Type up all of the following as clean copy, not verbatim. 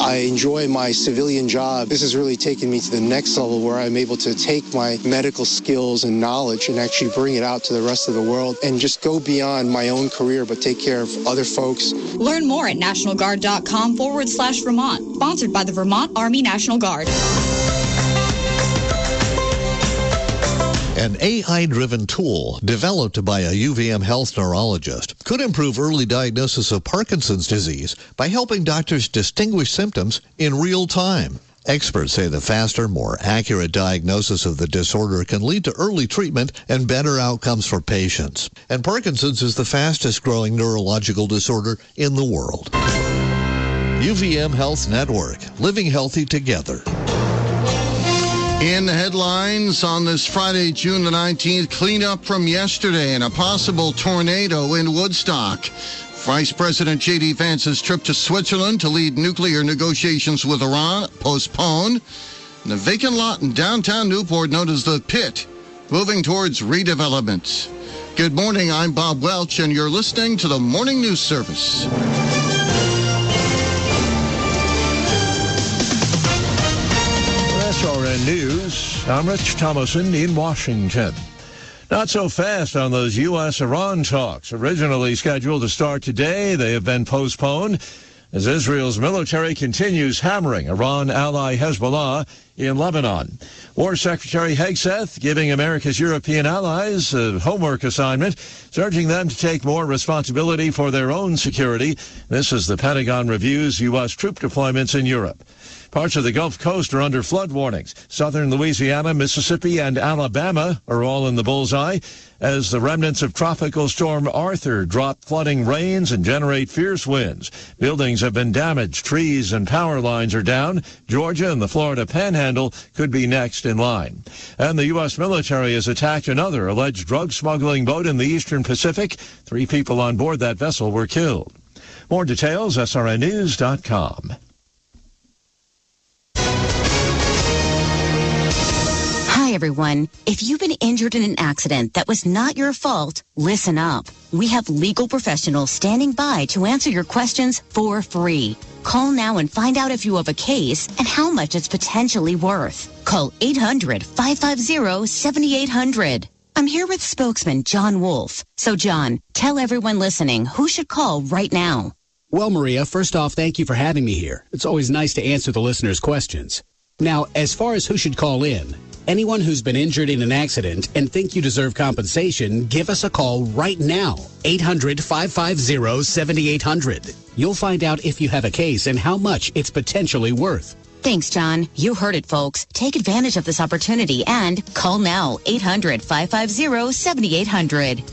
I enjoy my civilian job. This has really taken me to the next level where I'm able to take my medical skills and knowledge and actually bring it out to the rest of the world and just go beyond my own career but take care of other folks. Learn more at nationalguard.com/Vermont. Sponsored by the Vermont Army National Guard. An AI-driven tool developed by a UVM health neurologist could improve early diagnosis of Parkinson's disease by helping doctors distinguish symptoms in real time. Experts say the faster, more accurate diagnosis of the disorder can lead to early treatment and better outcomes for patients. And Parkinson's is the fastest growing neurological disorder in the world. UVM Health Network, living healthy together. In the headlines on this Friday, June the 19th, cleanup from yesterday and a possible tornado in Woodstock. Vice President J.D. Vance's trip to Switzerland to lead nuclear negotiations with Iran postponed. And the vacant lot in downtown Newport, known as the Pit, moving towards redevelopment. Good morning, I'm Bob Welch, and you're listening to the Morning News Service. SRN News, I'm Rich Thomason in Washington. Not so fast on those U.S.-Iran talks. Originally scheduled to start today, they have been postponed as Israel's military continues hammering Iran ally Hezbollah in Lebanon. War Secretary Hegseth giving America's European allies a homework assignment, urging them to take more responsibility for their own security. This as the Pentagon reviews U.S. troop deployments in Europe. Parts of the Gulf Coast are under flood warnings. Southern Louisiana, Mississippi, and Alabama are all in the bullseye as the remnants of Tropical Storm Arthur drop flooding rains and generate fierce winds. Buildings have been damaged. Trees and power lines are down. Georgia and the Florida Panhandle could be next in line. And the U.S. military has attacked another alleged drug smuggling boat in the Eastern Pacific. 3 people on board that vessel were killed. More details, srnnews.com. Hi, everyone. If you've been injured in an accident that was not your fault, listen up. We have legal professionals standing by to answer your questions for free. Call now and find out if you have a case and how much it's potentially worth. Call 800-550-7800. I'm here with spokesman John Wolf. So, John, tell everyone listening who should call right now. Well, Maria, first off, thank you for having me here. It's always nice to answer the listeners' questions. Now, as far as who should call in, anyone who's been injured in an accident and think you deserve compensation, give us a call right now. 800-550-7800. You'll find out if you have a case and how much it's potentially worth. Thanks, John. You heard it, folks. Take advantage of this opportunity and call now. 800-550-7800.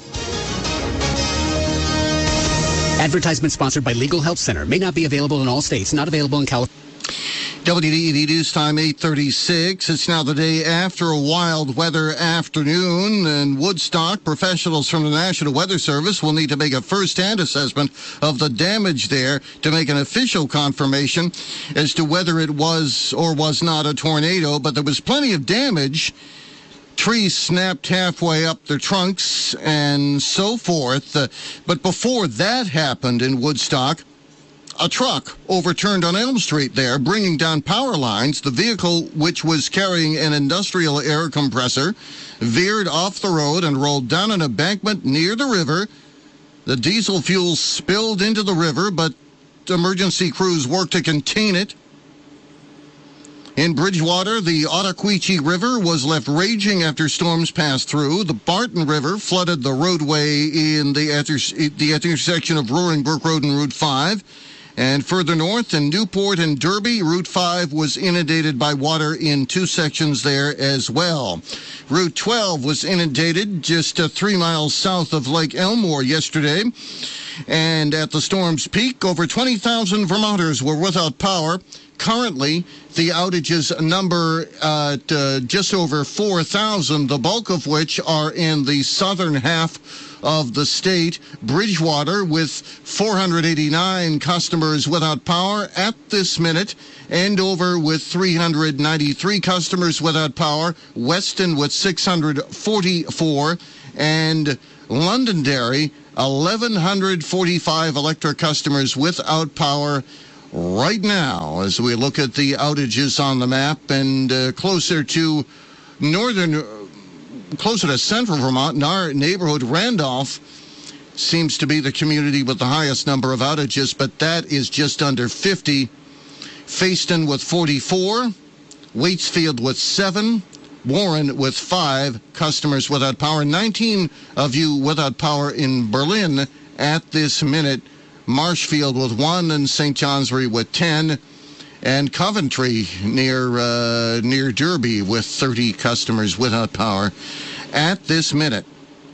Advertisement sponsored by Legal Help Center. May not be available in all states. Not available in California. WDEV News Time 8:36. It's now the day after a wild weather afternoon in Woodstock. Professionals from the National Weather Service will need to make a first-hand assessment of the damage there to make an official confirmation as to whether it was or was not a tornado. But there was plenty of damage. Trees snapped halfway up their trunks and so forth. But before that happened in Woodstock, a truck overturned on Elm Street there, bringing down power lines. The vehicle, which was carrying an industrial air compressor, veered off the road and rolled down an embankment near the river. The diesel fuel spilled into the river, but emergency crews worked to contain it. In Bridgewater, the Ottaquechee River was left raging after storms passed through. The Barton River flooded the roadway in the intersection of Roaring Brook Road and Route 5. And further north in Newport and Derby, Route 5 was inundated by water in 2 sections there as well. Route 12 was inundated just 3 miles south of Lake Elmore yesterday. And at the storm's peak, over 20,000 Vermonters were without power. Currently, the outages number just over 4,000, the bulk of which are in the southern half of the state. Bridgewater with 489 customers without power at this minute. Andover with 393 customers without power. Weston with 644. And Londonderry, 1,145 electric customers without power. right now as we look at the outages on the map, and closer to central Vermont, in our neighborhood, Randolph seems to be the community with the highest number of outages, but that is just under 50. Fayston with 44, Waitsfield with 7, Warren with 5 customers without power. 19 of you without power in Berlin at this minute. Marshfield with 1 and St. Johnsbury with 10. And Coventry near Derby with 30 customers without power at this minute.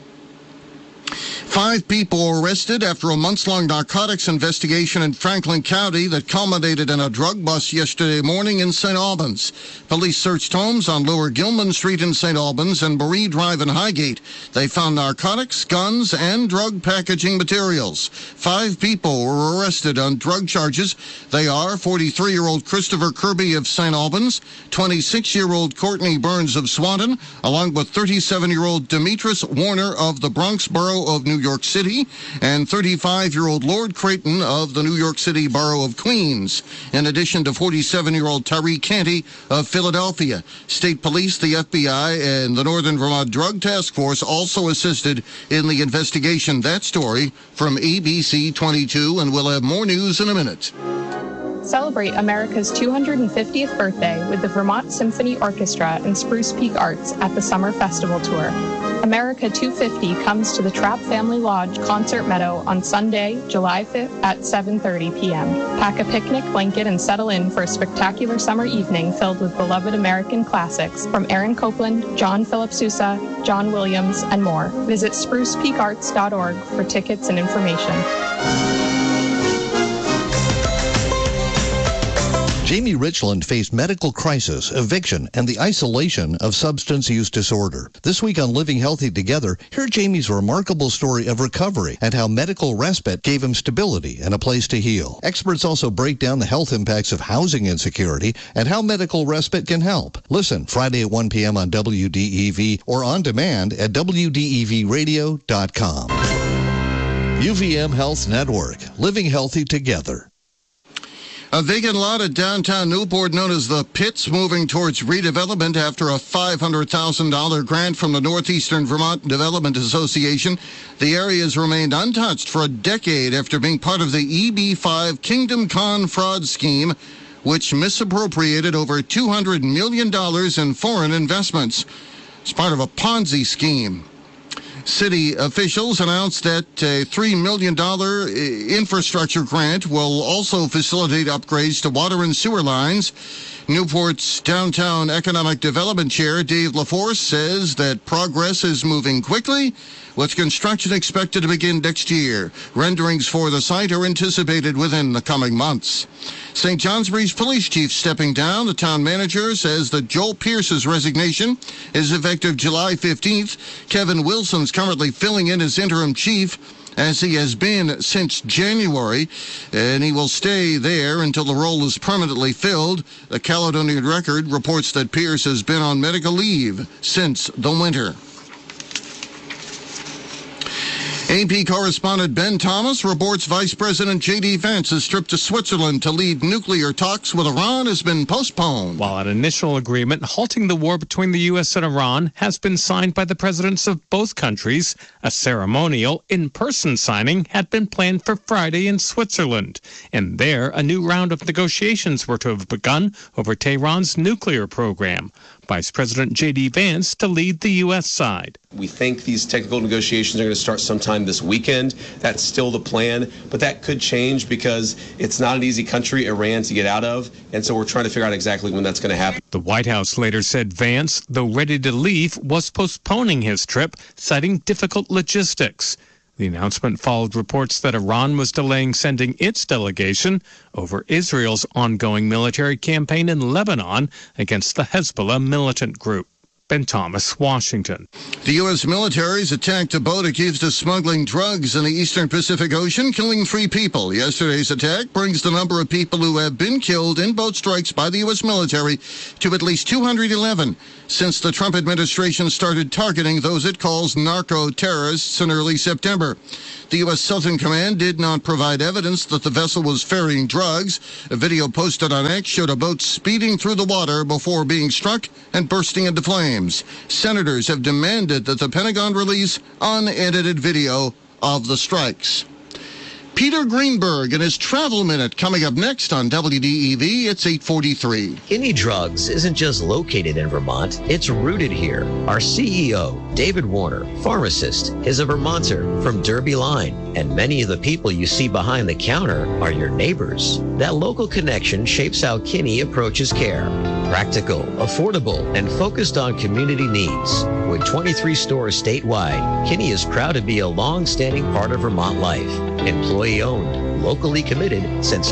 5 people arrested after a months-long narcotics investigation in Franklin County that culminated in a drug bust yesterday morning in St. Albans. Police searched homes on Lower Gilman Street in St. Albans and Marie Drive in Highgate. They found narcotics, guns, and drug packaging materials. 5 people were arrested on drug charges. They are 43-year-old Christopher Kirby of St. Albans, 26-year-old Courtney Burns of Swanton, along with 37-year-old Demetrius Warner of the Bronx Borough of New York City, and 35-year-old Lord Creighton of the New York City Borough of Queens, in addition to 47-year-old Tariq Canty of Philadelphia. State Police, the FBI, and the Northern Vermont Drug Task Force also assisted in the investigation. That story from ABC 22, and we'll have more news in a minute. Celebrate America's 250th birthday with the Vermont Symphony Orchestra and Spruce Peak Arts at the Summer Festival Tour. America 250 comes to the Trapp Family Lodge Concert Meadow on Sunday, July 5th at 7:30 p.m. Pack a picnic blanket and settle in for a spectacular summer evening filled with beloved American classics from Aaron Copland, John Philip Sousa, John Williams, and more. Visit sprucepeakarts.org for tickets and information. Jamie Richland faced medical crisis, eviction, and the isolation of substance use disorder. This week on Living Healthy Together, hear Jamie's remarkable story of recovery and how medical respite gave him stability and a place to heal. Experts also break down the health impacts of housing insecurity and how medical respite can help. Listen Friday at 1 p.m. on WDEV or on demand at WDEVradio.com. UVM Health Network. Living Healthy Together. A vacant lot at downtown Newport known as the Pits moving towards redevelopment after a $500,000 grant from the Northeastern Vermont Development Association. The area has remained untouched for a decade after being part of the EB5 Kingdom Con fraud scheme, which misappropriated over $200 million in foreign investments. It's part of a Ponzi scheme. City officials announced that a $3 million infrastructure grant will also facilitate upgrades to water and sewer lines. Newport's Downtown Economic Development Chair Dave LaForce says that progress is moving quickly, with construction expected to begin next year. Renderings for the site are anticipated within the coming months. St. Johnsbury's police chief stepping down. The town manager says that Joel Pierce's resignation is effective July 15th. Kevin Wilson's currently filling in as interim chief, as he has been since January, and he will stay there until the role is permanently filled. The Caledonian Record reports that Pierce has been on medical leave since the winter. AP correspondent Ben Thomas reports Vice President J.D. Vance's trip to Switzerland to lead nuclear talks with Iran has been postponed. While an initial agreement halting the war between the U.S. and Iran has been signed by the presidents of both countries, a ceremonial in-person signing had been planned for Friday in Switzerland. And there, a new round of negotiations were to have begun over Tehran's nuclear program. Vice President J.D. Vance to lead the U.S. side. We think these technical negotiations are going to start sometime this weekend. That's still the plan, but that could change because it's not an easy country, Iran, to get out of, and so we're trying to figure out exactly when that's going to happen. The White House later said Vance, though ready to leave, was postponing his trip, citing difficult logistics. The announcement followed reports that Iran was delaying sending its delegation over Israel's ongoing military campaign in Lebanon against the Hezbollah militant group. Ben Thomas, Washington. The U.S. military has attacked a boat accused of smuggling drugs in the eastern Pacific Ocean, killing 3 people. Yesterday's attack brings the number of people who have been killed in boat strikes by the U.S. military to at least 211 since the Trump administration started targeting those it calls narco-terrorists in early September. The U.S. Southern Command did not provide evidence that the vessel was ferrying drugs. A video posted on X showed a boat speeding through the water before being struck and bursting into flames. Senators have demanded that the Pentagon release unedited video of the strikes. Peter Greenberg and his Travel Minute coming up next on WDEV. It's 8:43. Kinney Drugs isn't just located in Vermont, it's rooted here. Our CEO, David Warner, pharmacist, is a Vermonter from Derby Line, and many of the people you see behind the counter are your neighbors. That local connection shapes how Kinney approaches care. Practical, affordable, and focused on community needs. With 23 stores statewide, Kinney is proud to be a long-standing part of Vermont life. Employee-owned, locally committed since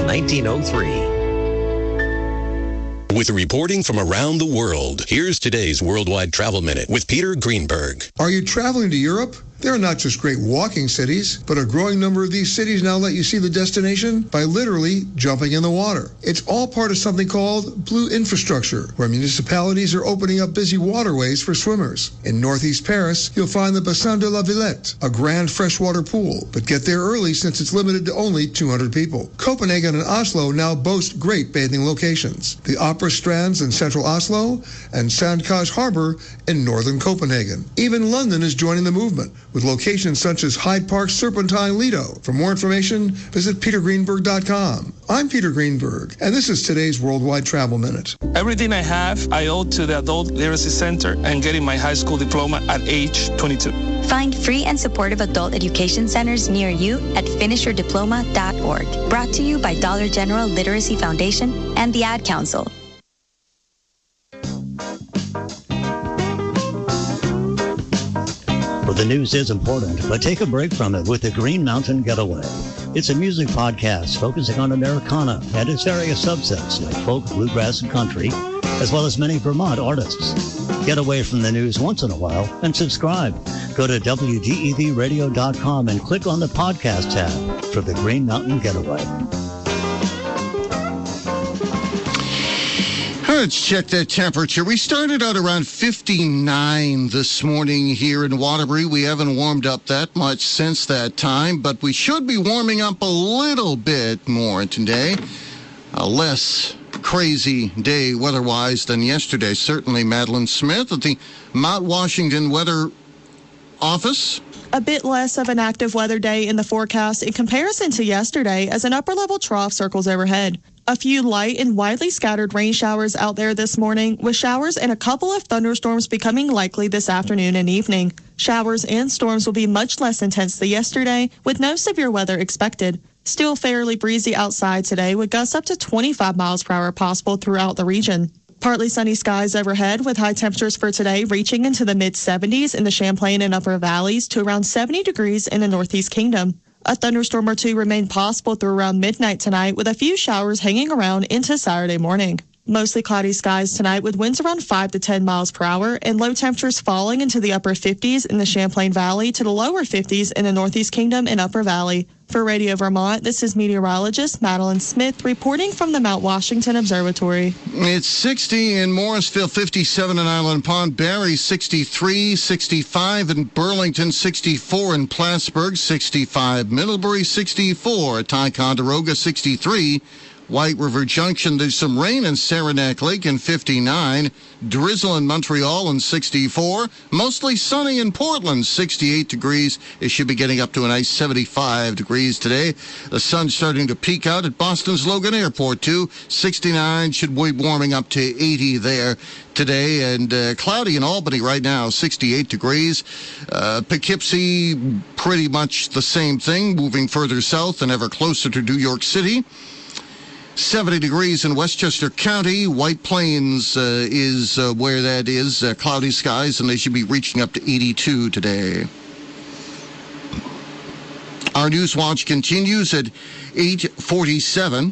1903. With reporting from around the world, here's today's Worldwide Travel Minute with Peter Greenberg. Are you traveling to Europe? There are not just great walking cities, but a growing number of these cities now let you see the destination by literally jumping in the water. It's all part of something called Blue Infrastructure, where municipalities are opening up busy waterways for swimmers. In northeast Paris, you'll find the Bassin de la Villette, a grand freshwater pool, but get there early since it's limited to only 200 people. Copenhagen and Oslo now boast great bathing locations. The Opera Strands in central Oslo and Sandkaj Harbor in northern Copenhagen. Even London is joining the movement, with locations such as Hyde Park, Serpentine, Lido. For more information, visit petergreenberg.com. I'm Peter Greenberg, and this is today's Worldwide Travel Minute. Everything I have, I owe to the Adult Literacy Center and getting my high school diploma at age 22. Find free and supportive adult education centers near you at finishyourdiploma.org. Brought to you by Dollar General Literacy Foundation and the Ad Council. Well, the news is important, but take a break from it with the Green Mountain Getaway. It's a music podcast focusing on Americana and its various subsets like folk, bluegrass, and country, as well as many Vermont artists. Get away from the news once in a while and subscribe. Go to WDEVradio.com and click on the podcast tab for the Green Mountain Getaway. Let's check that temperature. We started out around 59 this morning here in Waterbury. We haven't warmed up that much since that time, but we should be warming up a little bit more today. A less crazy day weather-wise than yesterday. Certainly, Madeline Smith at the Mount Washington Weather Office. A bit less of an active weather day in the forecast in comparison to yesterday as an upper-level trough circles overhead. A few light and widely scattered rain showers out there this morning, with showers and a couple of thunderstorms becoming likely this afternoon and evening. Showers and storms will be much less intense than yesterday, with no severe weather expected. Still fairly breezy outside today, with gusts up to 25 miles per hour possible throughout the region. Partly sunny skies overhead, with high temperatures for today reaching into the mid-70s in the Champlain and Upper Valleys to around 70 degrees in the Northeast Kingdom. A thunderstorm or two remain possible through around midnight tonight, with a few showers hanging around into Saturday morning. Mostly cloudy skies tonight, with winds around 5 to 10 miles per hour and low temperatures falling into the upper 50s in the Champlain Valley to the lower 50s in the Northeast Kingdom and Upper Valley. For Radio Vermont, this is meteorologist Madeline Smith reporting from the Mount Washington Observatory. It's 60 in Morrisville, 57 in Island Pond, Barrie 63, 65 in Burlington, 64 in Plattsburgh, 65 Middlebury, 64 at Ticonderoga, 63. White River Junction, there's some rain in Saranac Lake in 59. Drizzle in Montreal in 64. Mostly sunny in Portland, 68 degrees. It should be getting up to a nice 75 degrees today. The sun's starting to peek out at Boston's Logan Airport, too. 69 should be warming up to 80 there today. And cloudy in Albany right now, 68 degrees. Poughkeepsie, pretty much the same thing, moving further south and ever closer to New York City. 70 degrees in Westchester County. White Plains is where that is. Cloudy skies, and they should be reaching up to 82 today. Our News Watch continues at 8:47.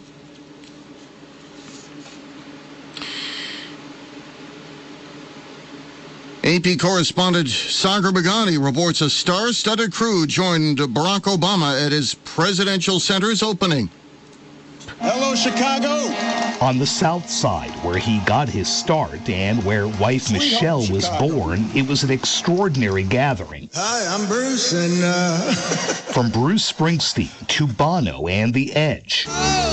AP correspondent Sagar Begani reports a star-studded crew joined Barack Obama at his presidential center's opening. Hello, Chicago. On the South Side, where he got his start and where wife Michelle was born, it was an extraordinary gathering. Hi, I'm Bruce, and From Bruce Springsteen to Bono and The Edge.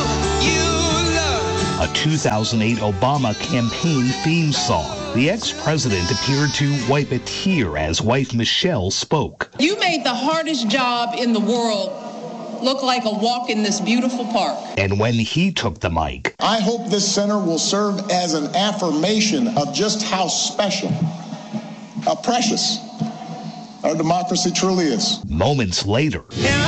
A 2008 Obama campaign theme song. The ex-president appeared to wipe a tear as wife Michelle spoke. You made the hardest job in the world look like a walk in this beautiful park. And when he took the mic, I hope this center will serve as an affirmation of just how special, how precious our democracy truly is. Moments later,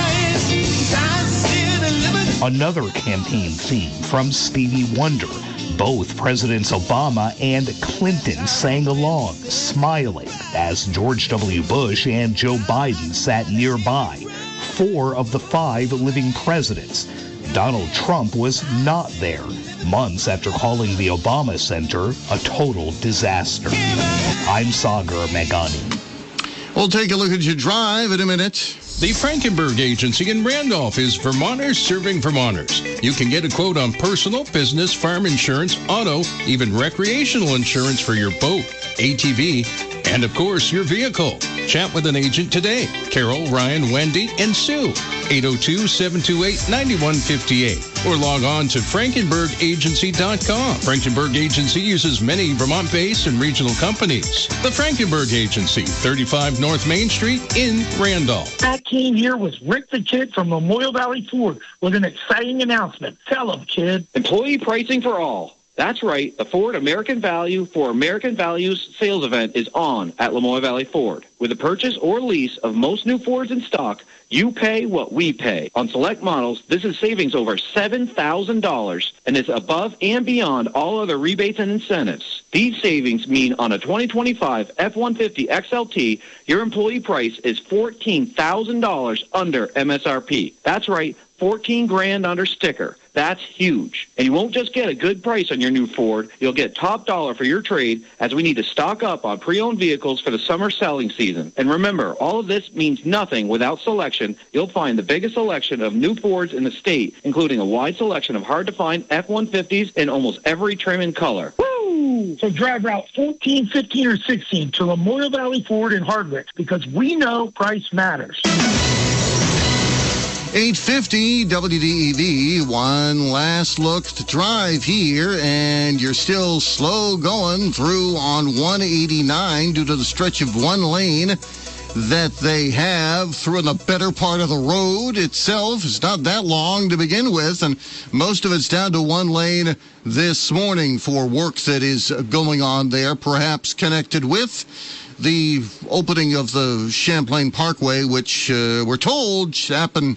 another campaign theme from Stevie Wonder. Both Presidents Obama and Clinton sang along, smiling, as George W. Bush and Joe Biden sat nearby. 4 of the 5 living presidents. Donald Trump was not there, months after calling the Obama Center a total disaster. I'm Sagar Meghani. We'll take a look at your drive in a minute. The Frankenberg Agency in Randolph is Vermonters serving Vermonters. You can get a quote on personal, business, farm insurance, auto, even recreational insurance for your boat, ATV, and of course, your vehicle. Chat with an agent today. Carol, Ryan, Wendy, and Sue. 802-728-9158. Or log on to FrankenbergAgency.com. Frankenberg Agency uses many Vermont-based and regional companies. The Frankenberg Agency, 35 North Main Street in Randolph. That came here was Rick the Kid from Memorial Valley Ford with an exciting announcement. Tell him, kid. Employee pricing for all. That's right. The Ford American Value for American Values sales event is on at Lamoille Valley Ford. With a purchase or lease of most new Fords in stock, you pay what we pay. On select models, this is savings over $7,000, and it's above and beyond all other rebates and incentives. These savings mean on a 2025 F-150 XLT, your employee price is $14,000 under MSRP. That's right, $14,000 under sticker. That's huge. And you won't just get a good price on your new Ford, you'll get top dollar for your trade as we need to stock up on pre-owned vehicles for the summer selling season. And remember, all of this means nothing without selection. You'll find the biggest selection of new Fords in the state, including a wide selection of hard-to-find F-150s in almost every trim and color. Woo! So drive Route 14, 15, or 16 to Memorial Valley Ford in Hardwick because we know price matters. 850 WDEV, one last look to drive here, and you're still slow going through on 189 due to the stretch of one lane that they have through in the better part of the road itself. It's not that long to begin with, and most of it's down to one lane this morning for work that is going on there, perhaps connected with the opening of the Champlain Parkway, which we're told should happen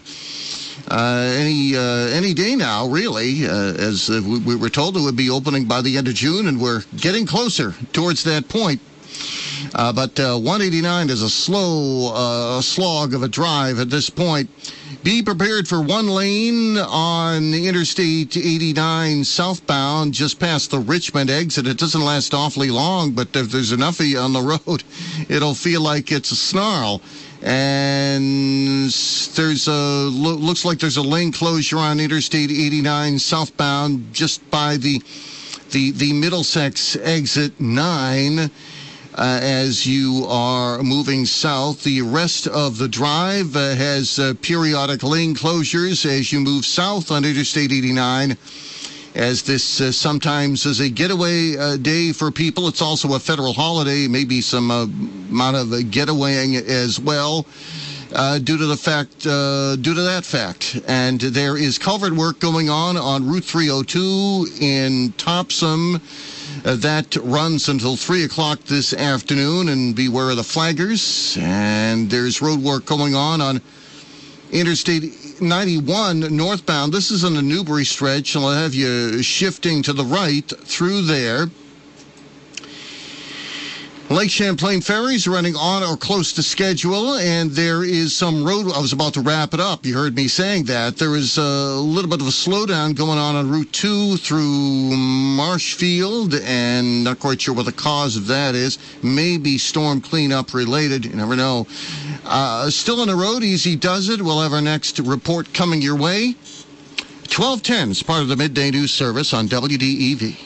any day now, really, as we were told it would be opening by the end of June, and we're getting closer towards that point. But 189 is a slow slog of a drive at this point. Be prepared for one lane on Interstate 89 southbound, just past the Richmond exit. It doesn't last awfully long, but if there's enough of you on the road, it'll feel like it's a snarl. And looks like there's a lane closure on Interstate 89 southbound, just by the Middlesex exit 9. As you are moving south, the rest of the drive has periodic lane closures as you move south on Interstate 89. As this sometimes is a getaway day for people, it's also a federal holiday, maybe some amount of getawaying as well. Due to that fact. And there is culvert work going on Route 302 in Topsom. That runs until 3 o'clock this afternoon, and beware of the flaggers. And there's road work going on Interstate 91 northbound. This is on the Newbury stretch, and I'll have you shifting to the right through there. Lake Champlain ferries running on or close to schedule, and there is some road. I was about to wrap it up. You heard me saying that. There is a little bit of a slowdown going on Route 2 through Marshfield, and not quite sure what the cause of that is. Maybe storm cleanup related. You never know. Still on the road. Easy does it. We'll have our next report coming your way. 12:10 is part of the Midday News Service on WDEV.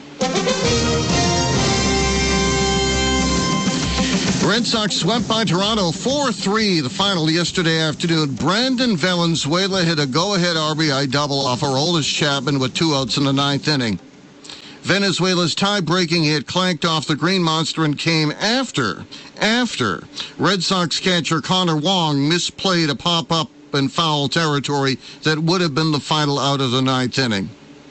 Red Sox swept by Toronto 4-3, the final yesterday afternoon. Brandon Valenzuela hit a go-ahead RBI double off Aroldis Chapman with 2 outs in the 9th inning. Venezuela's tie-breaking hit clanked off the Green Monster and came after Red Sox catcher Connor Wong misplayed a pop-up in foul territory that would have been the final out of the 9th inning.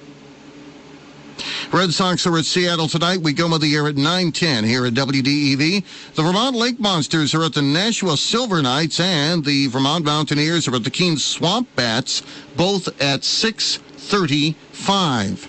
Red Sox are at Seattle tonight. We go with the air at 9:10 here at WDEV. The Vermont Lake Monsters are at the Nashua Silver Knights, and the Vermont Mountaineers are at the Keene Swamp Bats, both at 6:35.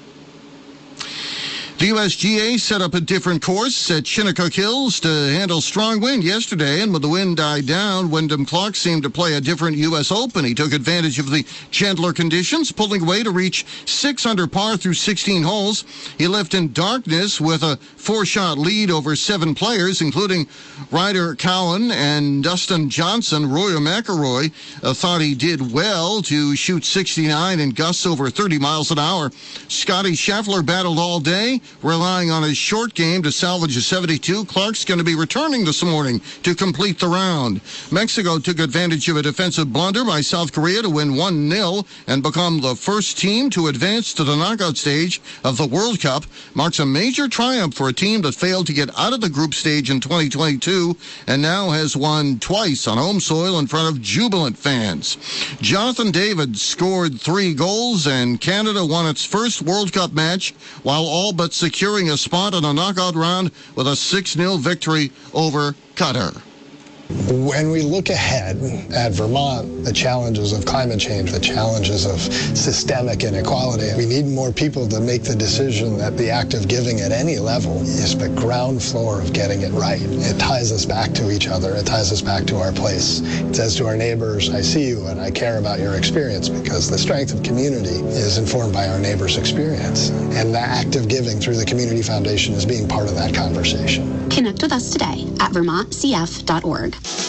The USGA set up a different course at Shinnecock Hills to handle strong wind yesterday, and when the wind died down, Wyndham Clark seemed to play a different U.S. Open. He took advantage of the gentler conditions, pulling away to reach 6 under par through 16 holes. He left in darkness with a 4-shot lead over 7 players, including Ryder Cowan and Dustin Johnson. Rory McIlroy thought he did well to shoot 69 and gusts over 30 miles an hour. Scotty Scheffler battled all day, relying on his short game to salvage a 72. Clark's going to be returning this morning to complete the round. Mexico took advantage of a defensive blunder by South Korea to win 1-0 and become the first team to advance to the knockout stage of the World Cup. Marks a major triumph for a team that failed to get out of the group stage in 2022 and now has won twice on home soil in front of jubilant fans. Jonathan David scored 3 goals, and Canada won its first World Cup match while all but securing a spot in a knockout round with a 6-0 victory over Qatar. When we look ahead at Vermont, the challenges of climate change, the challenges of systemic inequality, we need more people to make the decision that the act of giving at any level is the ground floor of getting it right. It ties us back to each other. It ties us back to our place. It says to our neighbors, I see you and I care about your experience, because the strength of community is informed by our neighbors' experience. And the act of giving through the Community Foundation is being part of that conversation. Connect with us today at vermontcf.org.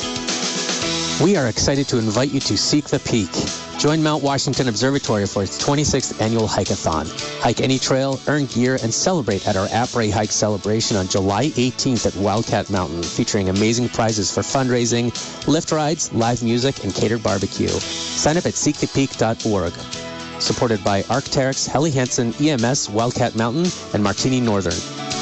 We are excited to invite you to Seek the Peak. Join Mount Washington Observatory for its 26th annual hike-a-thon. Hike any trail, earn gear, and celebrate at our Après Hike celebration on July 18th at Wildcat Mountain, featuring amazing prizes for fundraising, lift rides, live music, and catered barbecue. Sign up at seekthepeak.org. Supported by Arc'teryx, Helly Hansen, EMS, Wildcat Mountain, and Martini Northern.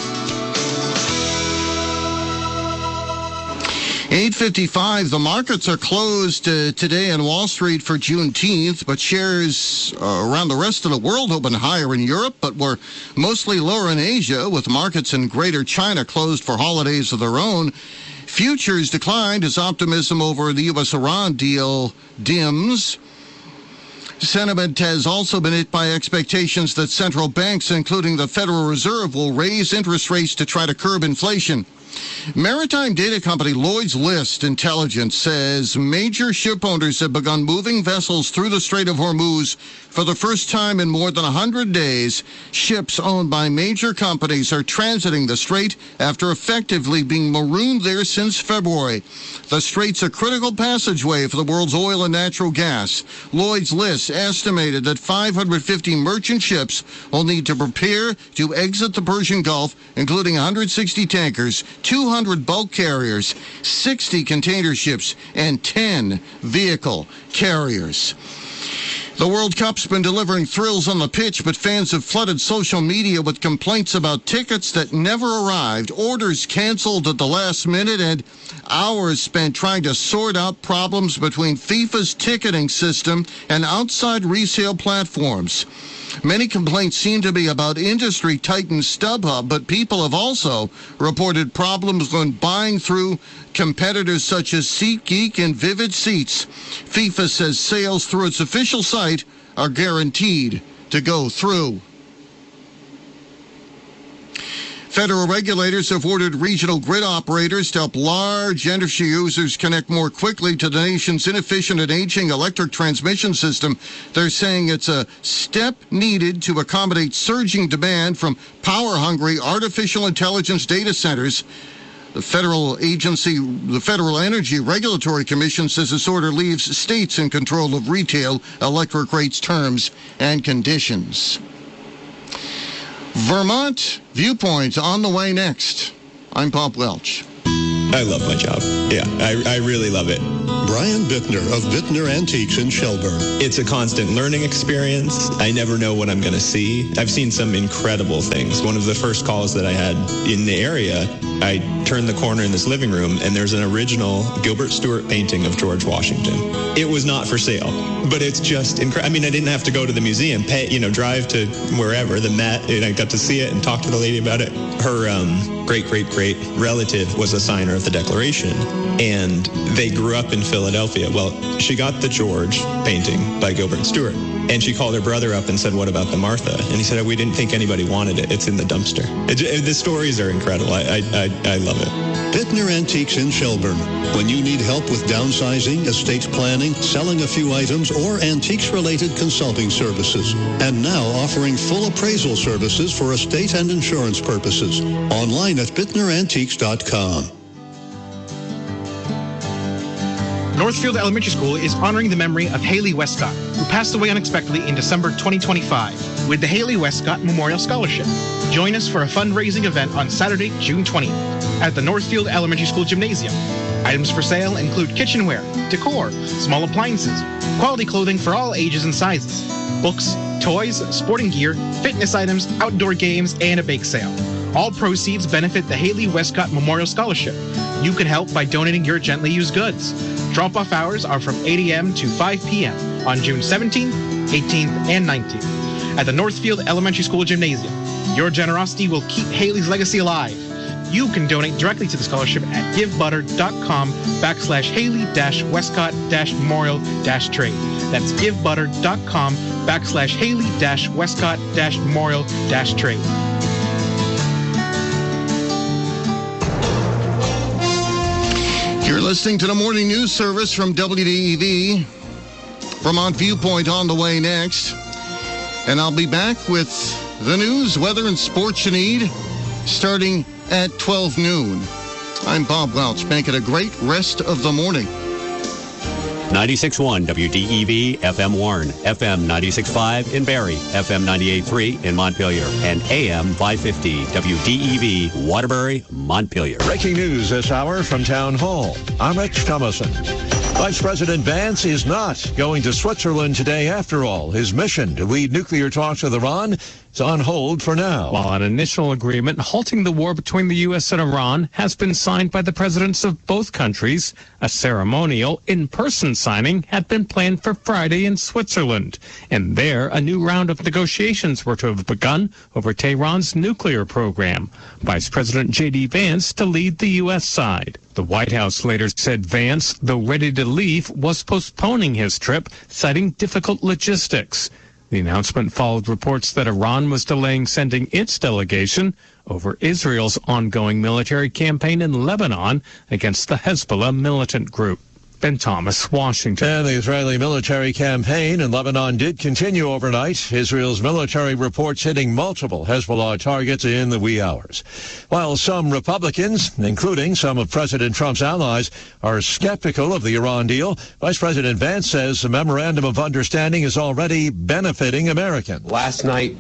8:55. The markets are closed today on Wall Street for Juneteenth, but shares around the rest of the world opened higher in Europe, but were mostly lower in Asia, with markets in Greater China closed for holidays of their own. Futures declined as optimism over the U.S.-Iran deal dims. Sentiment has also been hit by expectations that central banks, including the Federal Reserve, will raise interest rates to try to curb inflation. Maritime data company Lloyd's List Intelligence says major ship owners have begun moving vessels through the Strait of Hormuz for the first time in more than 100 days. Ships owned by major companies are transiting the strait after effectively being marooned there since February. The strait's a critical passageway for the world's oil and natural gas. Lloyd's List estimated that 550 merchant ships will need to prepare to exit the Persian Gulf, including 160 tankers, 200 bulk carriers, 60 container ships, and 10 vehicle carriers. The World Cup's been delivering thrills on the pitch, but fans have flooded social media with complaints about tickets that never arrived, orders canceled at the last minute, and hours spent trying to sort out problems between FIFA's ticketing system and outside resale platforms. Many complaints seem to be about industry titan StubHub, but people have also reported problems when buying through competitors such as SeatGeek and Vivid Seats. FIFA says sales through its official site are guaranteed to go through. Federal regulators have ordered regional grid operators to help large energy users connect more quickly to the nation's inefficient and aging electric transmission system. They're saying it's a step needed to accommodate surging demand from power-hungry artificial intelligence data centers. The federal Energy Regulatory Commission says this order leaves states in control of retail electric rates, terms, and conditions. Vermont Viewpoint on the way next. I'm Bob Welch. I love my job. Yeah, I really love it. Brian Bittner of Bittner Antiques in Shelburne. It's a constant learning experience. I never know what I'm going to see. I've seen some incredible things. One of the first calls that I had in the area, I turned the corner in this living room, and there's an original Gilbert Stuart painting of George Washington. It was not for sale, but it's just incredible. I mean, I didn't have to go to the museum, drive to wherever, the Met, and I got to see it and talk to the lady about it. Her great-great-great relative was a signer of the Declaration, and they grew up in Philadelphia. Well, she got the George painting by Gilbert Stuart, and she called her brother up and said, "What about the Martha?" And he said, "We didn't think anybody wanted it. It's in the dumpster." The stories are incredible. I love it. Bittner Antiques in Shelburne. When you need help with downsizing, estate planning, selling a few items, or antiques-related consulting services. And now offering full appraisal services for estate and insurance purposes. Online at bittnerantiques.com. Northfield Elementary School is honoring the memory of Haley Westcott, who passed away unexpectedly in December 2025, with the Haley Westcott Memorial Scholarship. Join us for a fundraising event on Saturday, June 20th, at the Northfield Elementary School Gymnasium. Items for sale include kitchenware, decor, small appliances, quality clothing for all ages and sizes, books, toys, sporting gear, fitness items, outdoor games, and a bake sale. All proceeds benefit the Haley Westcott Memorial Scholarship. You can help by donating your gently used goods. Drop-off hours are from 8 a.m. to 5 p.m. on June 17th, 18th, and 19th at the Northfield Elementary School Gymnasium. Your generosity will keep Haley's legacy alive. You can donate directly to the scholarship at givebutter.com/Haley-Westcott-Memorial-Trade. That's givebutter.com/Haley-Westcott-Memorial-Trade. You're listening to the morning news service from WDEV. Vermont Viewpoint on the way next. And I'll be back with the news, weather, and sports you need starting at 12 noon. I'm Bob Welch. Make it a great rest of the morning. 96.1 WDEV, FM Warren, FM 96.5 in Barrie, FM 98.3 in Montpelier, and AM 550 WDEV, Waterbury, Montpelier. Breaking news this hour from Town Hall. I'm Rich Thomason. Vice President Vance is not going to Switzerland today after all. His mission to lead nuclear talks with Iran is on hold for now. While an initial agreement halting the war between the U.S. and Iran has been signed by the presidents of both countries, a ceremonial in-person signing had been planned for Friday in Switzerland. And there, a new round of negotiations were to have begun over Tehran's nuclear program. Vice President J.D. Vance to lead the U.S. side. The White House later said Vance, though ready to leave, was postponing his trip, citing difficult logistics. The announcement followed reports that Iran was delaying sending its delegation over Israel's ongoing military campaign in Lebanon against the Hezbollah militant group. Ben Thomas, Washington. And the Israeli military campaign in Lebanon did continue overnight. Israel's military reports hitting multiple Hezbollah targets in the wee hours. While some Republicans, including some of President Trump's allies, are skeptical of the Iran deal, Vice President Vance says the memorandum of understanding is already benefiting Americans. Last night,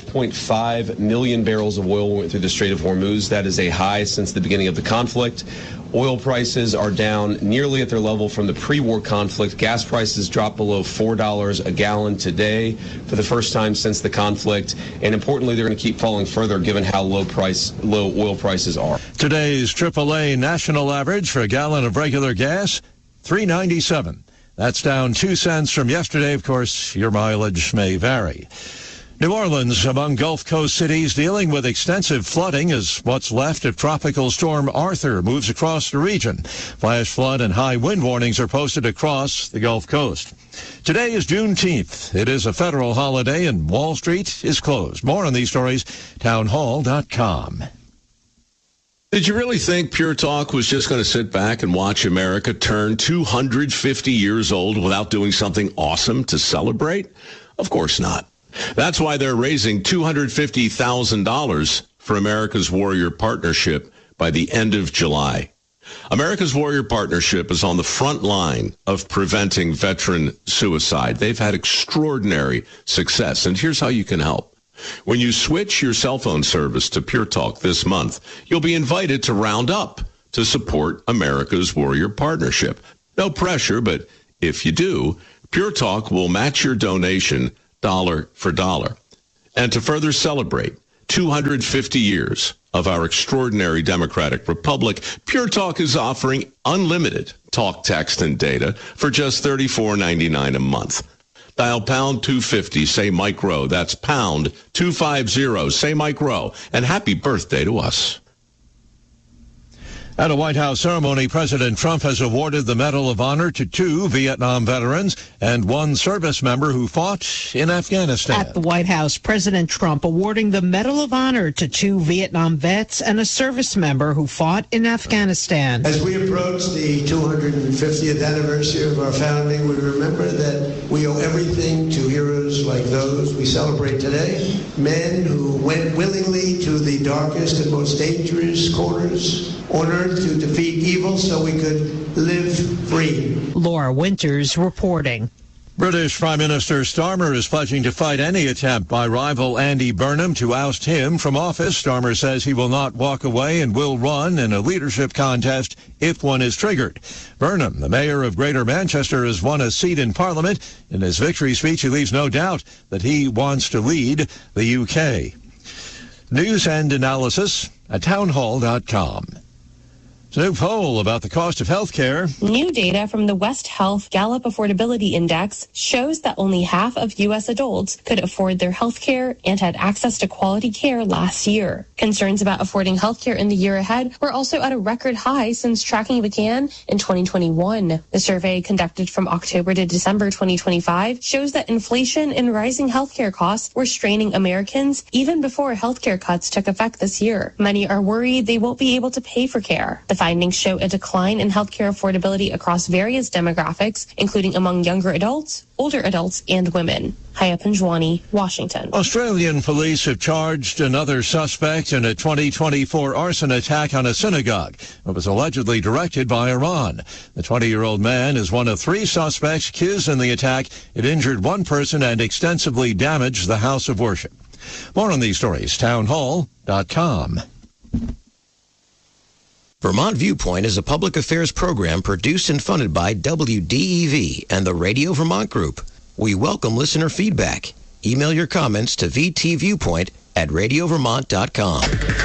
12.5 million barrels of oil went through the Strait of Hormuz. That is a high since the beginning of the conflict. Oil prices are down nearly at their level from the pre-war conflict. Gas prices dropped below $4 a gallon today for the first time since the conflict. And importantly, they're going to keep falling further given how low oil prices are. Today's AAA national average for a gallon of regular gas, $3.97. That's down 2 cents from yesterday. Of course, your mileage may vary. New Orleans, among Gulf Coast cities dealing with extensive flooding as what's left of Tropical Storm Arthur moves across the region. Flash flood and high wind warnings are posted across the Gulf Coast. Today is Juneteenth. It is a federal holiday and Wall Street is closed. More on these stories, townhall.com. Did you really think Pure Talk was just going to sit back and watch America turn 250 years old without doing something awesome to celebrate? Of course not. That's why they're raising $250,000 for America's Warrior Partnership by the end of July. America's Warrior Partnership is on the front line of preventing veteran suicide. They've had extraordinary success, and here's how you can help. When you switch your cell phone service to Pure Talk this month, you'll be invited to round up to support America's Warrior Partnership. No pressure, but if you do, Pure Talk will match your donation dollar for dollar. And to further celebrate 250 years of our extraordinary democratic republic, Pure Talk is offering unlimited talk, text, and data for just $34.99 a month. Dial pound 250, say Mike Rowe. That's pound 250, say Mike Rowe. And happy birthday to us. At a White House ceremony, President Trump has awarded the Medal of Honor to 2 Vietnam veterans and 1 service member who fought in Afghanistan. At the White House, President Trump awarding the Medal of Honor to 2 Vietnam vets and a service member who fought in Afghanistan. As we approach the 250th anniversary of our founding, we remember that we owe everything to heroes like those we celebrate today. Men who went willingly to the darkest and most dangerous corners on earth to defeat evil so we could live free. Laura Winters reporting. British Prime Minister Starmer is pledging to fight any attempt by rival Andy Burnham to oust him from office. Starmer says he will not walk away and will run in a leadership contest if one is triggered. Burnham, the mayor of Greater Manchester, has won a seat in Parliament. In his victory speech, he leaves no doubt that he wants to lead the UK. News and analysis at townhall.com. It's a new poll about the cost of health care. New data from the West Health Gallup Affordability Index shows that only half of U.S. adults could afford their health care and had access to quality care last year. Concerns about affording health care in the year ahead were also at a record high since tracking began in 2021. The survey conducted from October to December 2025 shows that inflation and rising health care costs were straining Americans even before health care cuts took effect this year. Many are worried they won't be able to pay for care. The findings show a decline in healthcare affordability across various demographics, including among younger adults, older adults, and women. Haya Panjwani, Washington. Australian police have charged another suspect in a 2024 arson attack on a synagogue that was allegedly directed by Iran. The 20-year-old man is one of 3 suspects accused in the attack. It injured 1 person and extensively damaged the house of worship. More on these stories, townhall.com. Vermont Viewpoint is a public affairs program produced and funded by WDEV and the Radio Vermont Group. We welcome listener feedback. Email your comments to vtviewpoint@radiovermont.com.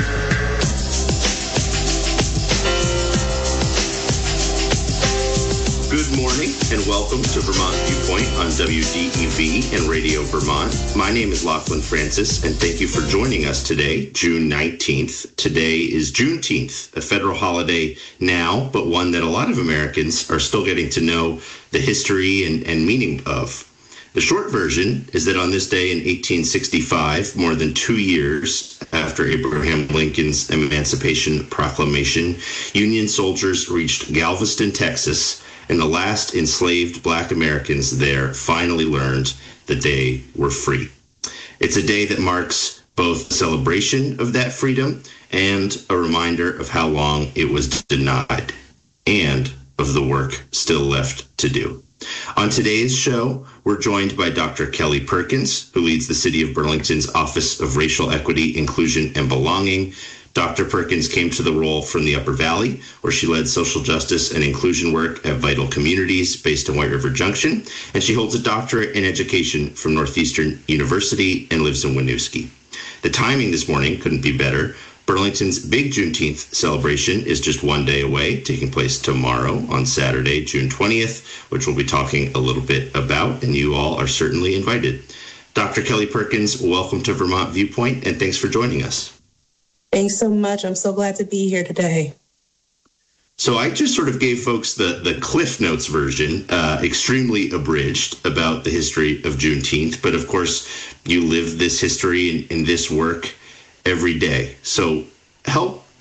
Good morning and welcome to Vermont Viewpoint on WDEV and Radio Vermont. My name is Lachlan Francis and thank you for joining us today, June 19th. Today is Juneteenth, a federal holiday now, but one that a lot of Americans are still getting to know the history and meaning of. The short version is that on this day in 1865, more than 2 years after Abraham Lincoln's Emancipation Proclamation, Union soldiers reached Galveston, Texas, and the last enslaved Black Americans there finally learned that they were free. It's a day that marks both a celebration of that freedom and a reminder of how long it was denied and of the work still left to do. On today's show, we're joined by Dr. Kelly Perkins, who leads the City of Burlington's Office of Racial Equity, Inclusion, and Belonging. Dr. Perkins came to the role from the Upper Valley, where she led social justice and inclusion work at Vital Communities based in White River Junction, and she holds a doctorate in education from Northeastern University and lives in Winooski. The timing this morning couldn't be better. Burlington's big Juneteenth celebration is just 1 day away, taking place tomorrow on Saturday, June 20th, which we'll be talking a little bit about, and you all are certainly invited. Dr. Kelly Perkins, welcome to Vermont Viewpoint, and thanks for joining us. Thanks so much. I'm so glad to be here today. So I just sort of gave folks the Cliff Notes version, extremely abridged about the history of Juneteenth. But of course, you live this history in this work every day. So help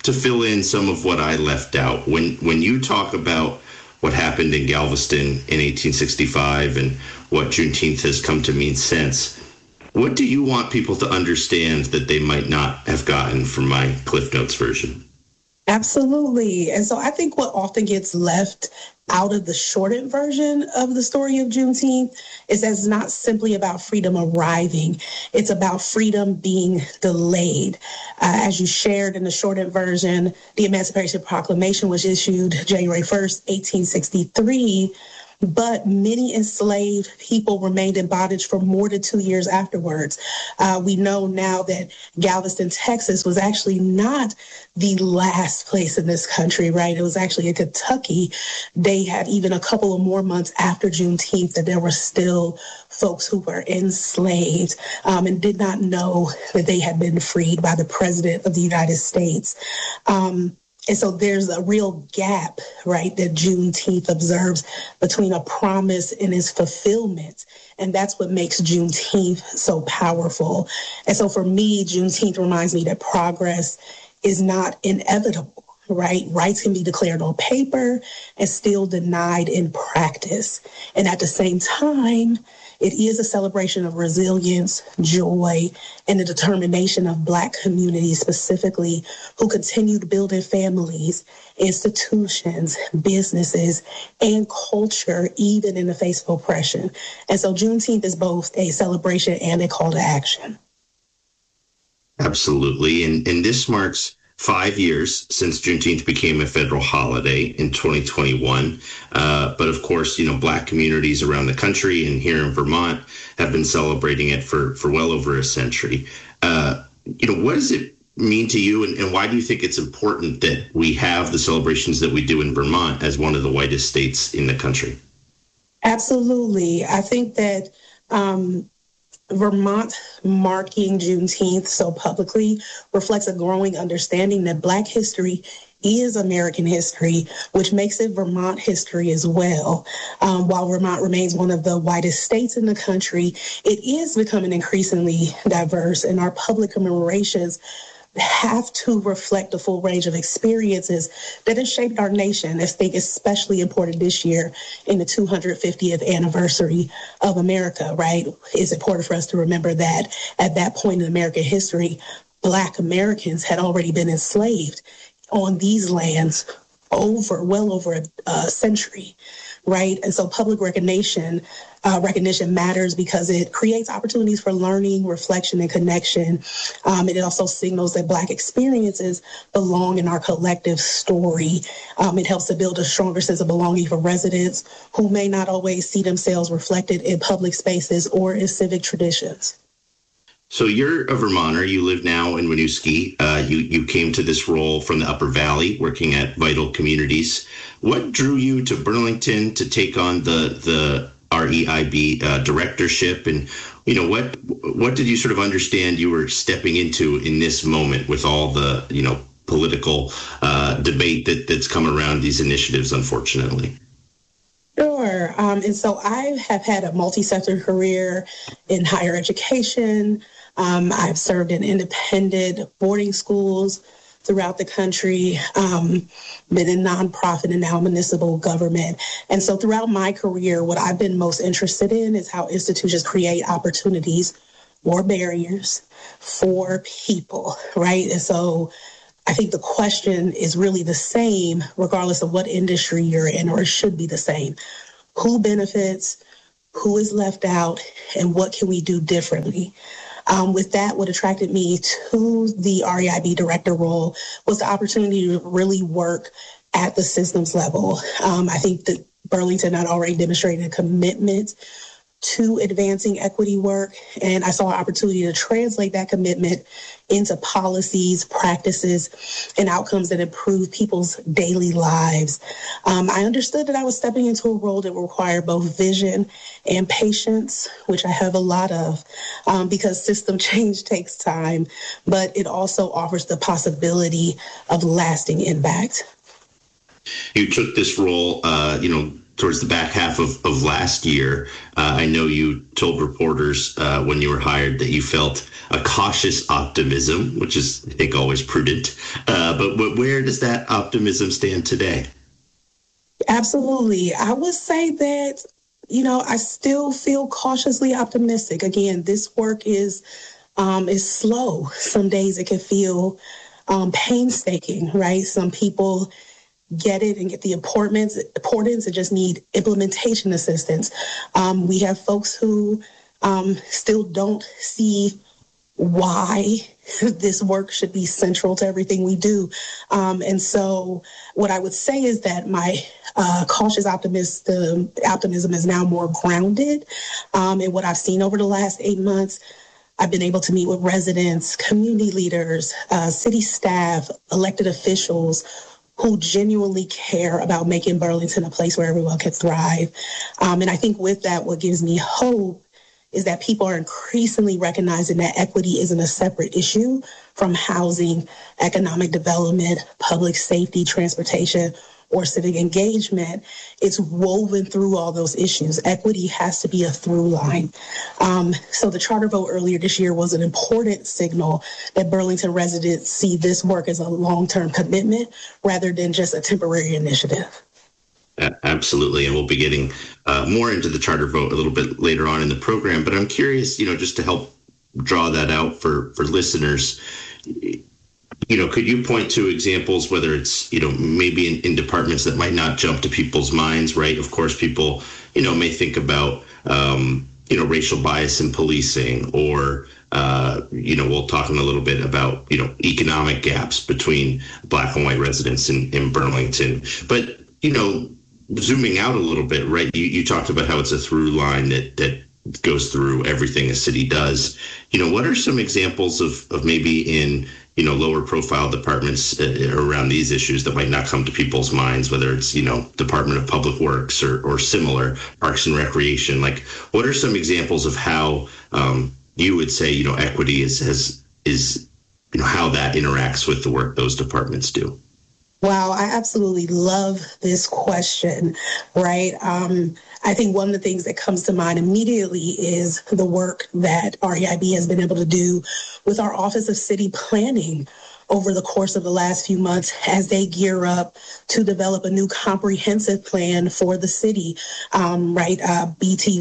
to fill in some of what I left out. When you talk about what happened in Galveston in 1865 and what Juneteenth has come to mean since, what do you want people to understand that they might not have gotten from my Cliff Notes version? Absolutely. And so I think what often gets left out of the shortened version of the story of Juneteenth is that it's not simply about freedom arriving. It's about freedom being delayed. As you shared in the shortened version, the Emancipation Proclamation was issued January 1st, 1863. But many enslaved people remained in bondage for more than 2 years afterwards. We know now that Galveston, Texas was actually not the last place in this country, right? It was actually in Kentucky. They had even a couple of more months after Juneteenth that there were still folks who were enslaved and did not know that they had been freed by the President of the United States. And so there's a real gap, right, that Juneteenth observes between a promise and its fulfillment. And that's what makes Juneteenth so powerful. And so for me, Juneteenth reminds me that progress is not inevitable, right? Rights can be declared on paper and still denied in practice. And at the same time, it is a celebration of resilience, joy, and the determination of Black communities specifically who continue to build their families, institutions, businesses, and culture, even in the face of oppression. And so Juneteenth is both a celebration and a call to action. Absolutely. And this marks 5 years since Juneteenth became a federal holiday in 2021. But of course, Black communities around the country and here in Vermont have been celebrating it for well over a century. What does it mean to you, and why do you think it's important that we have the celebrations that we do in Vermont as one of the whitest states in the country? Absolutely. I think that Vermont marking Juneteenth so publicly reflects a growing understanding that Black history is American history, which makes it Vermont history as well. While Vermont remains one of the whitest states in the country, it is becoming increasingly diverse, and our public commemorations have to reflect the full range of experiences that have shaped our nation. I think especially important this year in the 250th anniversary of America, right? It's important for us to remember that at that point in American history, Black Americans had already been enslaved on these lands well over a century, right? And so public recognition matters because it creates opportunities for learning, reflection, and connection. And it also signals that Black experiences belong in our collective story. It helps to build a stronger sense of belonging for residents who may not always see themselves reflected in public spaces or in civic traditions. So you're a Vermonter. You live now in Winooski. You came to this role from the Upper Valley, working at Vital Communities. What drew you to Burlington to take on the REIB directorship, and what did you sort of understand you were stepping into in this moment with all the political debate that's come around these initiatives, unfortunately? Sure. And so I have had a multi-sector career in higher education. I've served in independent boarding schools throughout the country, been in nonprofit and now municipal government. And so throughout my career, what I've been most interested in is how institutions create opportunities or barriers for people, right? And so I think the question is really the same, regardless of what industry you're in, or it should be the same. Who benefits, who is left out, and what can we do differently? With that, what attracted me to the REIB director role was the opportunity to really work at the systems level. I think that Burlington had already demonstrated a commitment to advancing equity work, and I saw an opportunity to translate that commitment into policies, practices, and outcomes that improve people's daily lives. I understood that I was stepping into a role that would require both vision and patience, which I have a lot of, because system change takes time, but it also offers the possibility of lasting impact. You took this role, towards the back half of last year. I know you told reporters when you were hired that you felt a cautious optimism, which is, I think, always prudent. But where does that optimism stand today? Absolutely. I would say that, I still feel cautiously optimistic. Again, this work is slow. Some days it can feel painstaking, right? Some people get it and get the importance and just need implementation assistance. We have folks who still don't see why this work should be central to everything we do. And so what I would say is that my cautious optimism is now more grounded in what I've seen over the last 8 months. I've been able to meet with residents, community leaders, city staff, elected officials who genuinely care about making Burlington a place where everyone can thrive. And I think with that, what gives me hope is that people are increasingly recognizing that equity isn't a separate issue from housing, economic development, public safety, transportation, or civic engagement. It's woven through all those issues. Equity has to be a through line. So the charter vote earlier this year was an important signal that Burlington residents see this work as a long-term commitment rather than just a temporary initiative. Absolutely. And we'll be getting more into the charter vote a little bit later on in the program. But I'm curious, just to help draw that out for listeners, could you point to examples, whether it's, maybe in departments that might not jump to people's minds, right? Of course, people, may think about, racial bias in policing, or, we'll talk in a little bit about, economic gaps between Black and white residents in Burlington. But, zooming out a little bit, right? You talked about how it's a through line that goes through everything a city does. What are some examples of maybe in, lower profile departments around these issues that might not come to people's minds, whether it's, Department of Public Works or similar, Parks and Recreation? Like, what are some examples of how you would say, equity is how that interacts with the work those departments do? Wow, I absolutely love this question, right? I think one of the things that comes to mind immediately is the work that REIB has been able to do with our Office of City Planning over the course of the last few months as they gear up to develop a new comprehensive plan for the city, right? Plan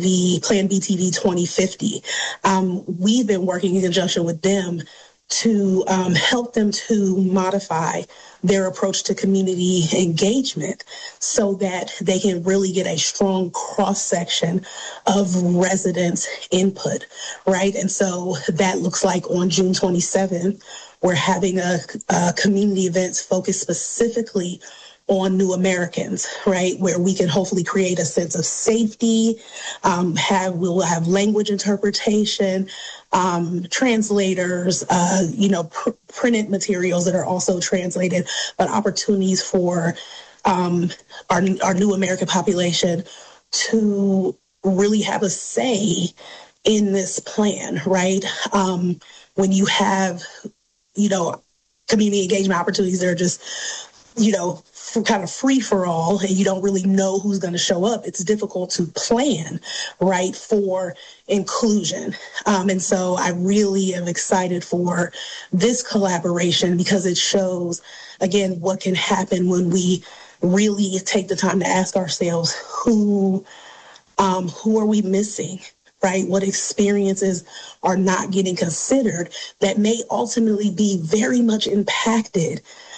BTV 2050. We've been working in conjunction with them to help them to modify their approach to community engagement so that they can really get a strong cross-section of residents' input, right? And so that looks like on June 27th, we're having a community events focused specifically on New Americans, right, where we can hopefully create a sense of safety, we'll have language interpretation, translators, printed materials that are also translated, but opportunities for our New American population to really have a say in this plan, right? When you have, community engagement opportunities that are just, kind of free for all, and you don't really know who's going to show up, it's difficult to plan, right, for inclusion. And so I really am excited for this collaboration because it shows, again, what can happen when we really take the time to ask ourselves, who are we missing? Right? What experiences are not getting considered that may ultimately be very much impacted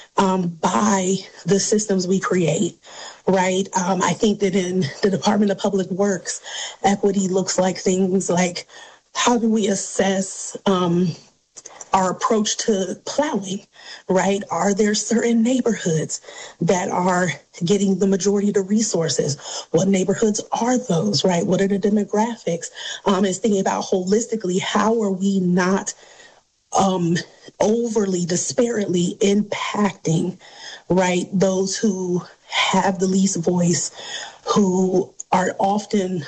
by the systems we create, right? I think that in the Department of Public Works, equity looks like things like how do we assess our approach to plowing, right? Are there certain neighborhoods that are getting the majority of the resources? What neighborhoods are those, right? What are the demographics? It's thinking about holistically, how are we not overly disparately impacting, right, those who have the least voice, who are often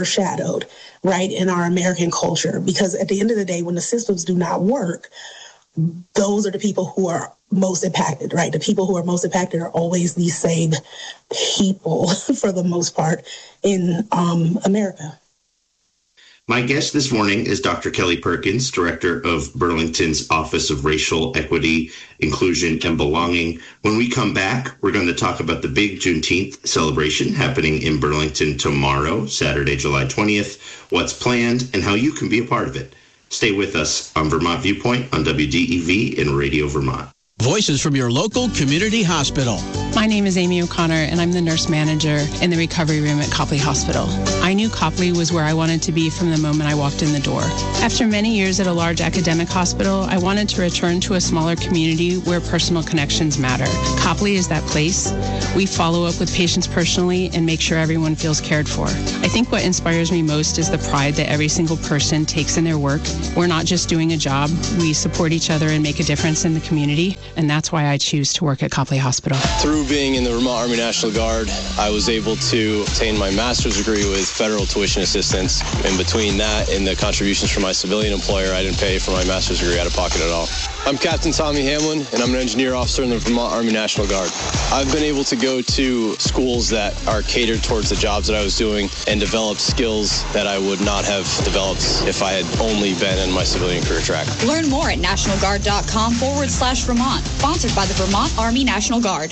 overshadowed, right, in our American culture. Because at the end of the day, when the systems do not work, those are the people who are most impacted, right? The people who are most impacted are always these same people for the most part in America. My guest this morning is Dr. Kelly Perkins, director of Burlington's Office of Racial Equity, Inclusion, and Belonging. When we come back, we're going to talk about the big Juneteenth celebration happening in Burlington tomorrow, Saturday, July 20th, what's planned, and how you can be a part of it. Stay with us on Vermont Viewpoint on WDEV and Radio Vermont. Voices from your local community hospital. My name is Amy O'Connor, and I'm the nurse manager in the recovery room at Copley Hospital. I knew Copley was where I wanted to be from the moment I walked in the door. After many years at a large academic hospital, I wanted to return to a smaller community where personal connections matter. Copley is that place. We follow up with patients personally and make sure everyone feels cared for. I think what inspires me most is the pride that every single person takes in their work. We're not just doing a job. We support each other and make a difference in the community. And that's why I choose to work at Copley Hospital. Through being in the Vermont Army National Guard, I was able to obtain my master's degree with federal tuition assistance. In between that and the contributions from my civilian employer, I didn't pay for my master's degree out of pocket at all. I'm Captain Tommy Hamlin, and I'm an engineer officer in the Vermont Army National Guard. I've been able to go to schools that are catered towards the jobs that I was doing and develop skills that I would not have developed if I had only been in my civilian career track. Learn more at nationalguard.com/Vermont. Sponsored by the Vermont Army National Guard.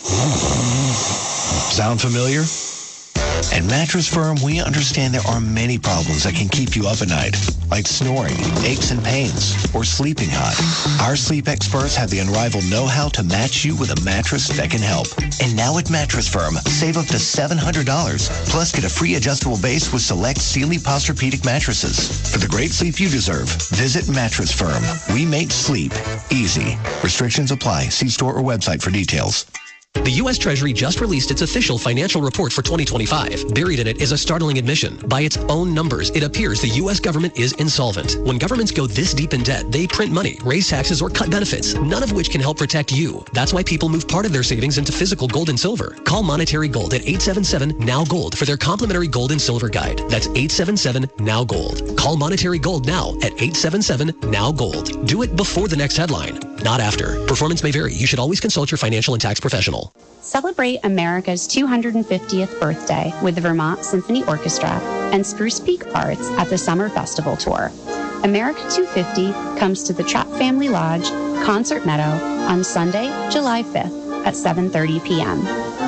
Sound familiar? At Mattress Firm, we understand there are many problems that can keep you up at night, like snoring, aches and pains, or sleeping hot. Our sleep experts have the unrivaled know-how to match you with a mattress that can help. And now at Mattress Firm, save up to $700, plus get a free adjustable base with select Sealy Posturepedic mattresses. For the great sleep you deserve, visit Mattress Firm. We make sleep easy. Restrictions apply. See store or website for details. The U.S. Treasury just released its official financial report for 2025. Buried in it is a startling admission. By its own numbers, it appears the U.S. government is insolvent. When governments go this deep in debt, they print money, raise taxes, or cut benefits, none of which can help protect you. That's why people move part of their savings into physical gold and silver. Call Monetary Gold at 877-NOW-GOLD for their complimentary gold and silver guide. That's 877-NOW-GOLD. Call Monetary Gold now at 877-NOW-GOLD. Do it before the next headline, not after. Performance may vary. You should always consult your financial and tax professional. Celebrate America's 250th birthday with the Vermont Symphony Orchestra and Spruce Peak Arts at the Summer Festival Tour. America 250 comes to the Trapp Family Lodge, Concert Meadow, on Sunday, July 5th at 7:30 p.m.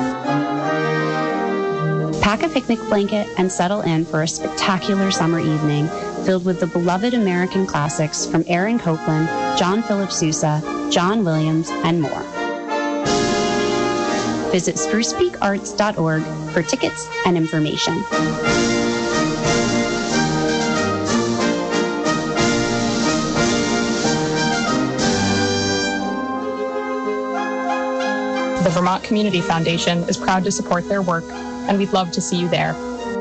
Pack a picnic blanket and settle in for a spectacular summer evening filled with the beloved American classics from Aaron Copland, John Philip Sousa, John Williams, and more. Visit sprucepeakarts.org for tickets and information. The Vermont Community Foundation is proud to support their work, and we'd love to see you there.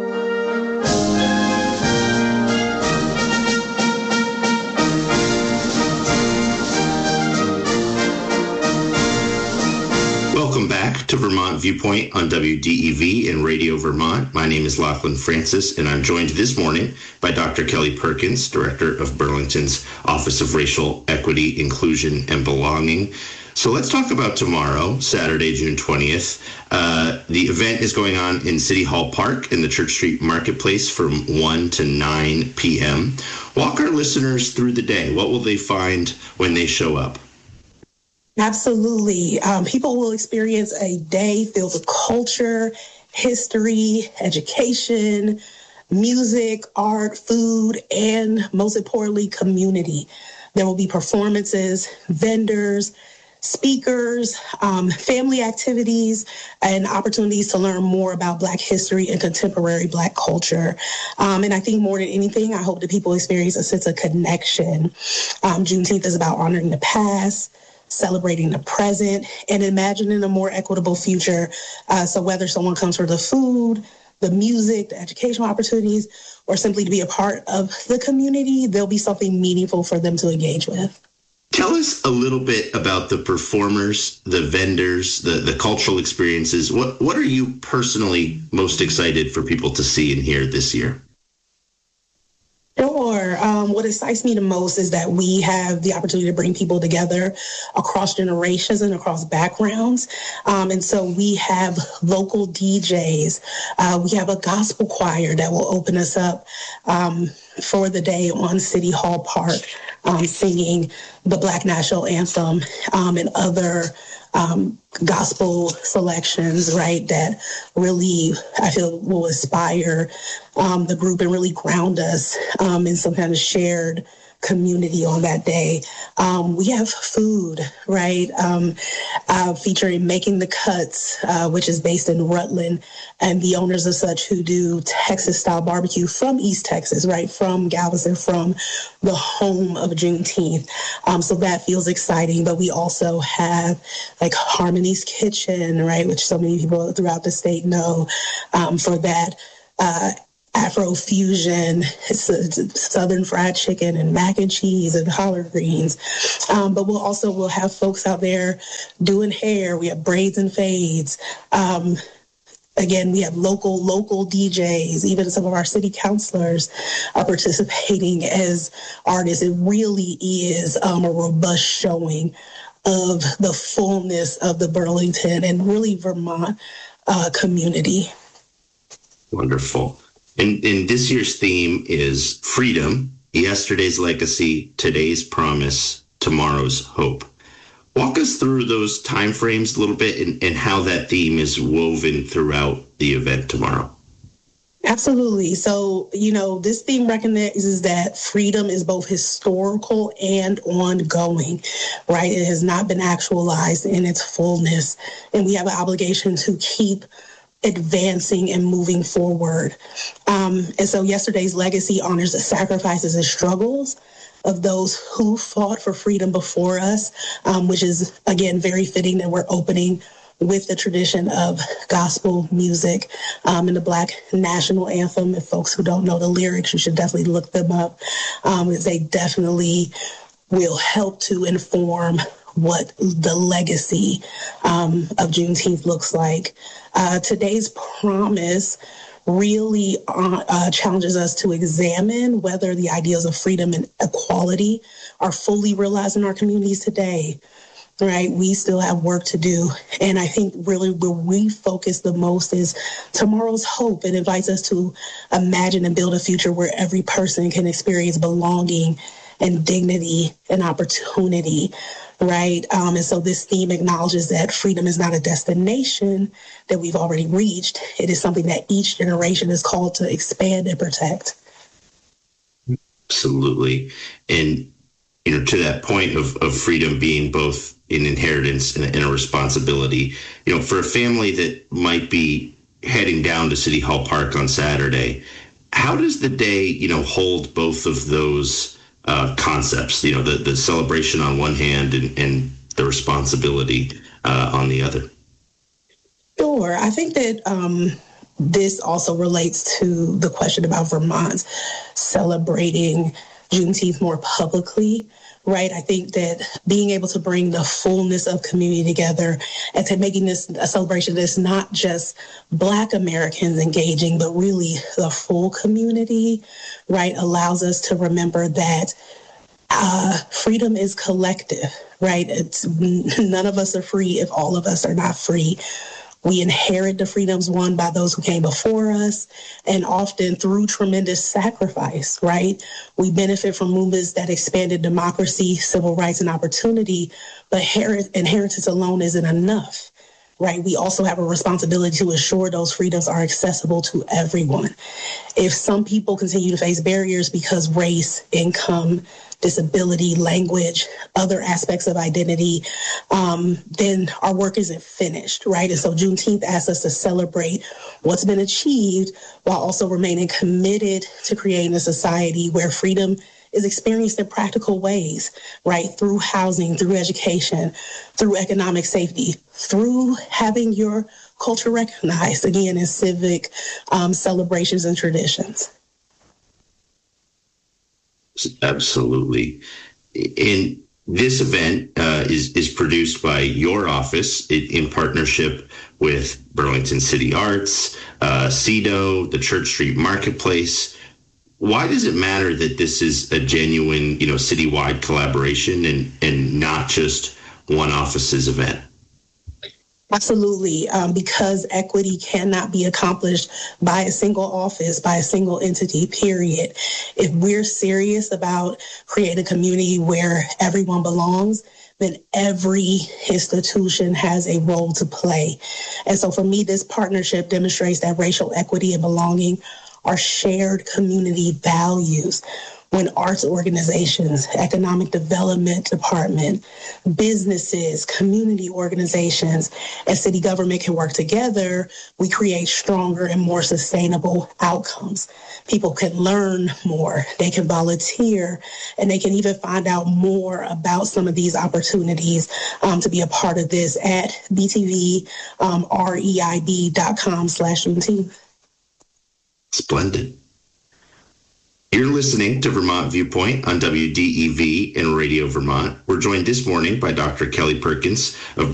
Welcome back to Vermont Viewpoint on WDEV and Radio Vermont. My name is Lachlan Francis, and I'm joined this morning by Dr. Kelly Perkins, director of Burlington's Office of Racial Equity, Inclusion, and Belonging. So let's talk about tomorrow, Saturday, June 20th. The event is going on in City Hall Park in the Church Street Marketplace from 1 to 9 p.m. Walk our listeners through the day. What will they find when they show up? Absolutely. People will experience a day filled with culture, history, education, music, art, food, and most importantly, community. There will be performances, vendors, speakers, family activities, and opportunities to learn more about Black history and contemporary Black culture. And I think more than anything, I hope that people experience a sense of connection. Juneteenth is about honoring the past, celebrating the present, and imagining a more equitable future. So whether someone comes for the food, the music, the educational opportunities, or simply to be a part of the community, there'll be something meaningful for them to engage with. Tell us a little bit about the performers, the vendors, the cultural experiences. What are you personally most excited for people to see and hear this year? Sure. What excites me the most is that we have the opportunity to bring people together across generations and across backgrounds. And so we have local DJs. We have a gospel choir that will open us up for the day on City Hall Park, singing the Black National Anthem and other gospel selections, right, that really, I feel, will inspire the group and really ground us in some kind of shared community on that day. We have food, right, featuring Making the Cuts, which is based in Rutland, and the owners of such who do Texas-style barbecue from East Texas, right, from Galveston, from the home of Juneteenth. So that feels exciting. But we also have like Harmony's Kitchen, right, which so many people throughout the state know, for that Afro-fusion, Southern fried chicken and mac and cheese and collard greens. But we'll have folks out there doing hair. We have braids and fades. Again, we have local DJs. Even some of our city councilors are participating as artists. It really is a robust showing of the fullness of the Burlington and really Vermont community. Wonderful. And this year's theme is freedom, yesterday's legacy, today's promise, tomorrow's hope. Walk us through those timeframes a little bit and how that theme is woven throughout the event tomorrow. Absolutely. So, this theme recognizes that freedom is both historical and ongoing, right? It has not been actualized in its fullness, and we have an obligation to keep advancing and moving forward. And so yesterday's legacy honors the sacrifices and struggles of those who fought for freedom before us, which is, again, very fitting that we're opening with the tradition of gospel music and the Black National Anthem. If folks who don't know the lyrics, you should definitely look them up. They definitely will help to inform what the legacy of Juneteenth looks like. Today's promise really challenges us to examine whether the ideals of freedom and equality are fully realized in our communities today. Right, we still have work to do. And I think really where we focus the most is tomorrow's hope. It invites us to imagine and build a future where every person can experience belonging and dignity and opportunity. Right. And so this theme acknowledges that freedom is not a destination that we've already reached. It is something that each generation is called to expand and protect. Absolutely. And, to that point of freedom being both an inheritance and a responsibility, for a family that might be heading down to City Hall Park on Saturday, how does the day, hold both of those concepts, the celebration on one hand and the responsibility on the other? Sure. I think that this also relates to the question about Vermont celebrating Juneteenth more publicly, right? I think that being able to bring the fullness of community together and to making this a celebration that's not just Black Americans engaging, but really the full community, right, allows us to remember that freedom is collective, right? None of us are free if all of us are not free. We inherit the freedoms won by those who came before us, and often through tremendous sacrifice, right? We benefit from movements that expanded democracy, civil rights, and opportunity, but inheritance alone isn't enough, right? We also have a responsibility to ensure those freedoms are accessible to everyone. If some people continue to face barriers because race, income, disability, language, other aspects of identity, then our work isn't finished, right? And so Juneteenth asks us to celebrate what's been achieved while also remaining committed to creating a society where freedom is experienced in practical ways, right? Through housing, through education, through economic safety, through having your culture recognized, again, in civic celebrations and traditions. Absolutely. And this event is produced by your office in partnership with Burlington City Arts, CEDO, the Church Street Marketplace. Why does it matter that this is a genuine, citywide collaboration and not just one office's event? Absolutely, because equity cannot be accomplished by a single office, by a single entity, period. If we're serious about creating a community where everyone belongs, then every institution has a role to play. And so for me, this partnership demonstrates that racial equity and belonging are shared community values. When arts organizations, economic development department, businesses, community organizations, and city government can work together, we create stronger and more sustainable outcomes. People can learn more, they can volunteer, and they can even find out more about some of these opportunities to be a part of this at btvreib.com/Juneteenth. Splendid. You're listening to Vermont Viewpoint on WDEV and Radio Vermont. We're joined this morning by Dr. Kelly Perkins of